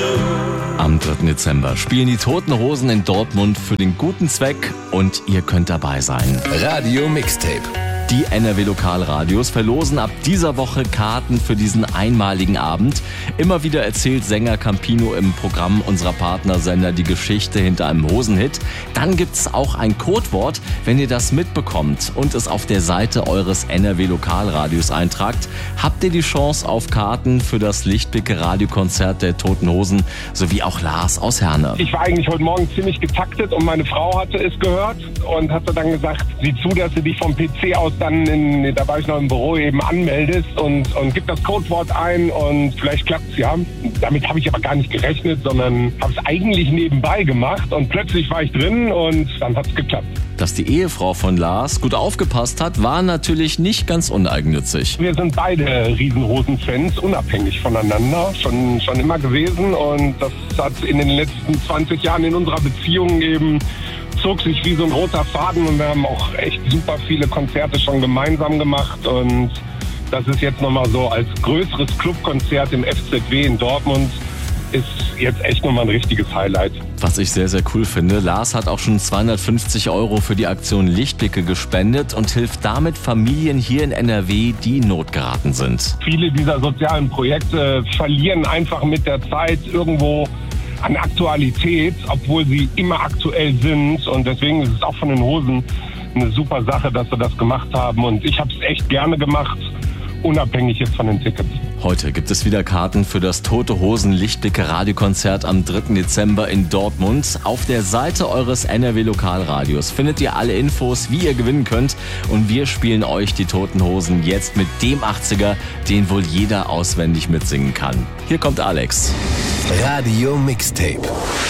Am 3. Dezember spielen die Toten Hosen in Dortmund für den guten Zweck und ihr könnt dabei sein. Radio Mixtape. Die NRW-Lokalradios verlosen ab dieser Woche Karten für diesen einmaligen Abend. Immer wieder erzählt Sänger Campino im Programm unserer Partnersender die Geschichte hinter einem Hosenhit. Dann gibt's auch ein Codewort, wenn ihr das mitbekommt und es auf der Seite eures NRW-Lokalradios eintragt, habt ihr die Chance auf Karten für das lichtblicke Radiokonzert der Toten Hosen sowie auch Lars aus Herne. Ich war eigentlich heute Morgen ziemlich getaktet und meine Frau hatte es gehört und hatte dann gesagt, sieh zu, dass du dich vom PC aus dann, da war ich noch im Büro, eben anmeldest und gib das Codewort ein und vielleicht klappt's ja. Damit habe ich aber gar nicht gerechnet, sondern habe es eigentlich nebenbei gemacht und plötzlich war ich drin und dann hat's geklappt. Dass die Ehefrau von Lars gut aufgepasst hat, war natürlich nicht ganz uneigennützig. Wir sind beide Riesenhosen-Fans, unabhängig voneinander, schon immer gewesen und das hat in den letzten 20 Jahren in unserer Beziehung eben zog sich wie so ein roter Faden und wir haben auch echt super viele Konzerte schon gemeinsam gemacht und das ist jetzt nochmal so als größeres Clubkonzert im FZW in Dortmund ist jetzt echt nochmal ein richtiges Highlight. Was ich sehr, sehr cool finde, Lars hat auch schon 250 € für die Aktion Lichtblicke gespendet und hilft damit Familien hier in NRW, die in Not geraten sind. Viele dieser sozialen Projekte verlieren einfach mit der Zeit irgendwo an Aktualität, obwohl sie immer aktuell sind und deswegen ist es auch von den Hosen eine super Sache, dass sie das gemacht haben und ich habe es echt gerne gemacht, unabhängig jetzt von den Tickets. Heute gibt es wieder Karten für das Tote Hosen Lichtblicke Radiokonzert am 3. Dezember in Dortmund. Auf der Seite eures NRW Lokalradios findet ihr alle Infos, wie ihr gewinnen könnt und wir spielen euch die Toten Hosen jetzt mit dem 80er, den wohl jeder auswendig mitsingen kann. Hier kommt Alex. Radio Mixtape.